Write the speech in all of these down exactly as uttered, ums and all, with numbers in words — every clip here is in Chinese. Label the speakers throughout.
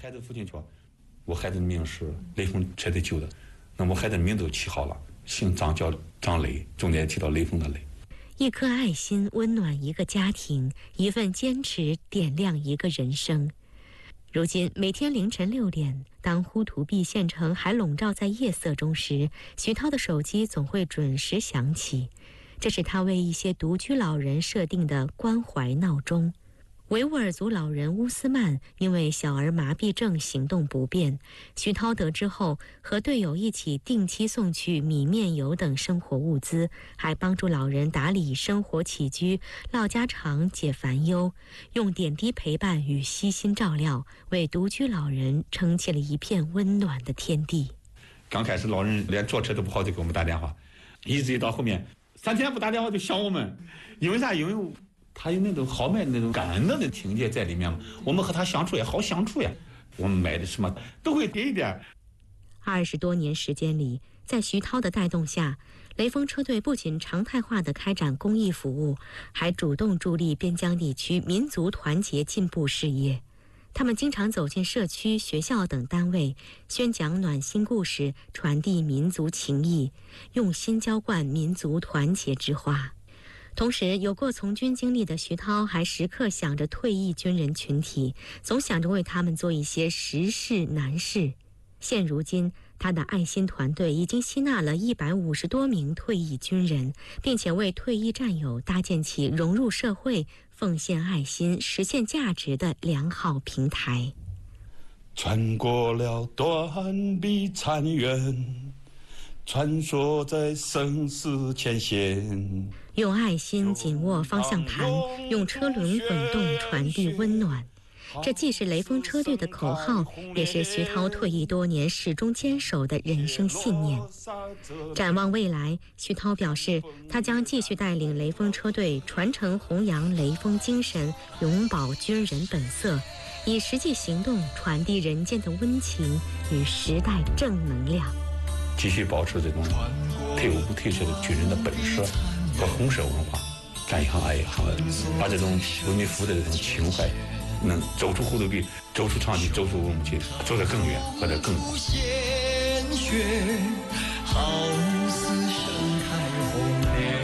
Speaker 1: 孩子父亲说，我孩子的命是雷锋车队救的，那我孩子的名字都起好了，姓张叫张雷，重点提到雷锋的雷。
Speaker 2: 一颗爱心温暖一个家庭，一份坚持点亮一个人生。如今每天凌晨六点，当呼图壁县城还笼罩在夜色中时，徐涛的手机总会准时响起，这是他为一些独居老人设定的关怀闹钟。维吾尔族老人乌斯曼因为小儿麻痹症行动不便，徐涛得知后，和队友一起定期送去米面油等生活物资，还帮助老人打理生活起居、唠家常、解烦忧，用点滴陪伴与悉心照料，为独居老人撑起了一片温暖的天地。
Speaker 1: 刚开始老人连坐车都不好，就给我们打电话，一直到后面三天不打电话就想我们，因为啥？因为他有那种豪迈的那种感恩的情节在里面嘛，我们和他相处也好相处呀。我们买的什么都会给一点。
Speaker 2: 二十多年时间里，在徐涛的带动下，雷锋车队不仅常态化地开展公益服务，还主动助力边疆地区民族团结进步事业。他们经常走进社区、学校等单位，宣讲暖心故事，传递民族情谊，用心浇灌民族团结之花。同时，有过从军经历的徐涛还时刻想着退役军人群体，总想着为他们做一些实事难事。现如今，他的爱心团队已经吸纳了一百五十多名退役军人，并且为退役战友搭建起融入社会、奉献爱心、实现价值的良好平台。
Speaker 3: 穿过了断壁残垣，穿梭在生死前线，
Speaker 2: 用爱心紧握方向盘，用车轮滚动传递温暖。这既是雷锋车队的口号，也是徐涛退役多年始终坚守的人生信念。展望未来，徐涛表示，他将继续带领雷锋车队传承弘扬雷锋精神，永葆军人本色，以实际行动传递人间的温情与时代正能量。
Speaker 1: 继续保持这种退伍不退却的军人的本色和红色文化，干一行爱一行，把这种为民服务的这种情怀能走出呼图壁，走出长堤，走出我们去，走得更远，活得更好。
Speaker 4: 鲜血好似盛开红莲。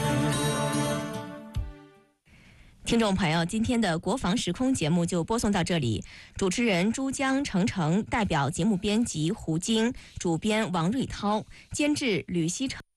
Speaker 5: 听众朋友，今天的国防时空节目就播送到这里。主持人珠江程程，代表节目编辑胡晶，主编王瑞涛，监制吕希成。